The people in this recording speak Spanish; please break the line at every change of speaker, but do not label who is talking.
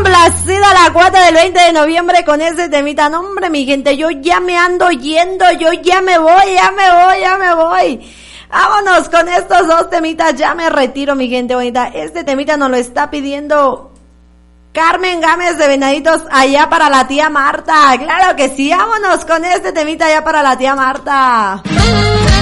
complacida la cuota del 20 de noviembre con ese temita. No, hombre, mi gente, yo ya me ando yendo, yo ya me voy. Vámonos con estos dos temitas, ya me retiro, mi gente bonita. Este temita nos lo está pidiendo Carmen Gámez de Venaditos, allá para la tía Marta. Claro que sí, vámonos con este temita allá para la tía Marta.